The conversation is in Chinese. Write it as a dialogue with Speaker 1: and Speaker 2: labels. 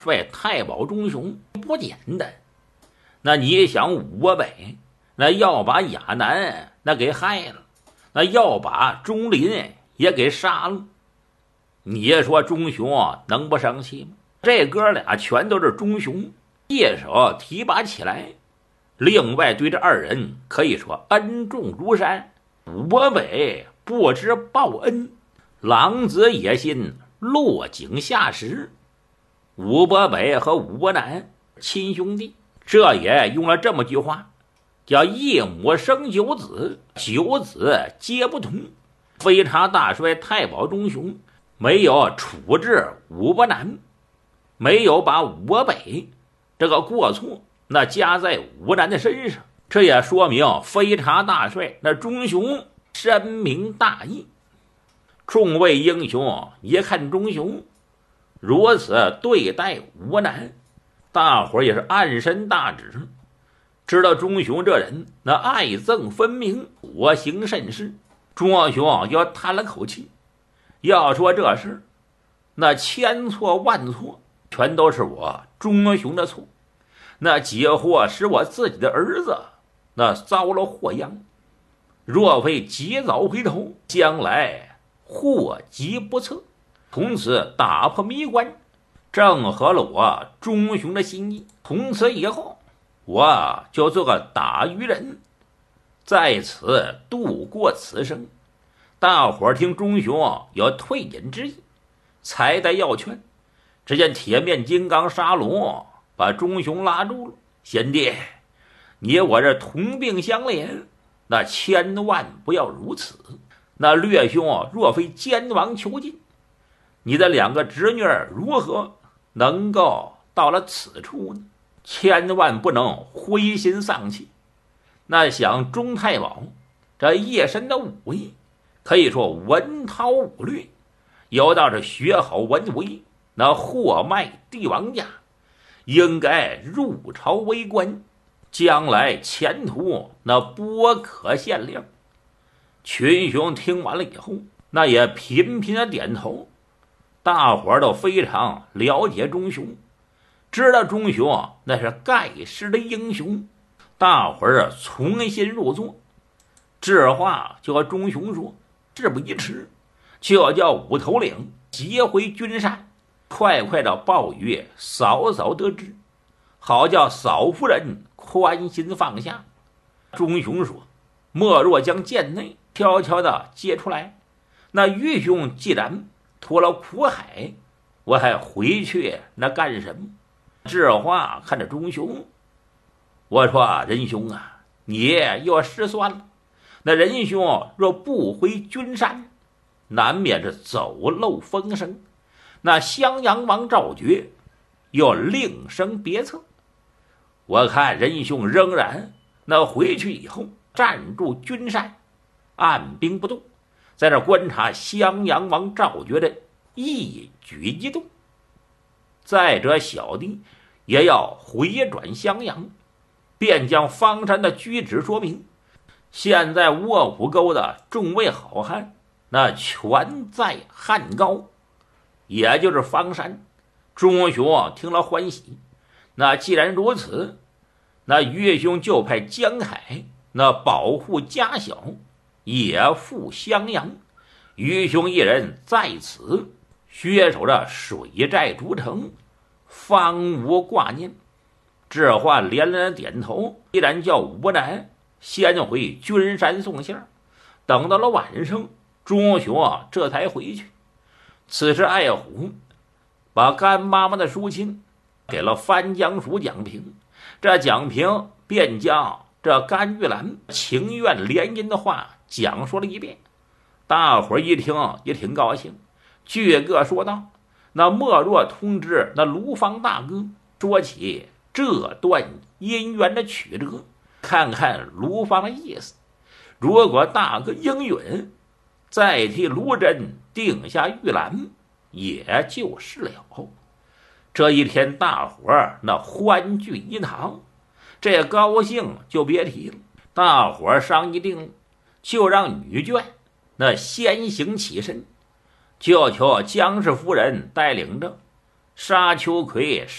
Speaker 1: 帅太保忠雄不简单。那你想武北那要把亚南那给害了，那要把钟林也给杀了，你说忠雄能不生气吗？这哥俩全都是忠雄，一手提拔起来，另外对这二人可以说恩重如山。武北不知报恩，狼子野心，落井下石。武伯北和武伯南亲兄弟，这也用了这么句话，叫一母生九子，九子皆不同。飞查大帅太保忠雄没有处置武伯南，没有把武伯北这个过错那加在武伯南的身上，这也说明飞查大帅那忠雄深明大义。众位英雄一看忠雄如此对待武伯南，大伙也是暗伸大指，知道忠雄这人那爱憎分明，我行甚是。忠雄又叹了口气，要说这事那千错万错全都是我忠雄的错，那几祸使我自己的儿子那遭了祸殃，若非及早回头，将来祸及不测。从此打破迷关，正合了我忠雄的心意。从此以后，我就做个打渔人，在此度过此生。大伙儿听忠雄有退隐之意，才待要劝，只见铁面金刚沙龙把忠雄拉住了。贤弟，你我这同病相怜，那千万不要如此。那略兄若非奸王囚禁，你的两个侄女如何能够到了此处呢？千万不能灰心丧气。那想钟太保这一身的武艺，可以说文韬武略，有道是学好文为，那货卖帝王家，应该入朝为官，将来前途那不可限量。群雄听完了以后，那也频频的点头。大伙儿都非常了解忠雄，知道忠雄那是盖世的英雄。大伙儿从心入座，这话就和忠雄说，事不宜迟，就要叫五头领急回君山，快快的报与嫂嫂得知，好叫嫂夫人宽心放下。忠雄说，莫若将剑内悄悄的接出来，那愚兄既然脱了苦海，我还回去那干什么？这话看着忠雄，我说仁兄啊，你又失算了。那仁兄若不回君山，难免是走漏风声，那襄阳王赵觉又另生别策。我看仁兄仍然那回去以后站住君山，按兵不动，在这观察襄阳王赵觉的一举一动。再者小弟也要回转襄阳，便将方山的居旨说明。现在卧虎沟的众位好汉那全在汉高，也就是方山。忠雄听了欢喜，那既然如此，那岳兄就派江海那保护家小，也赴襄阳。于兄一人在此削守着水寨诸城，方无挂念。这话连连点头，依然叫武伯南先回君山送信。等到了晚上，忠雄这才回去。此时爱虎把干妈妈的书信给了番江署蒋平，这蒋平便将这甘玉兰情愿联姻的话讲述了一遍。大伙儿一听也挺高兴，俱各说道，那莫若通知那卢方大哥，说起这段姻缘的曲折，看看卢方的意思。如果大哥应允，再替卢真定下玉兰，也就是了。这一天大伙儿那欢聚一堂，这高兴就别提了。大伙儿商议定了，就让女眷那先行起身，就求江氏夫人带领着沙秋葵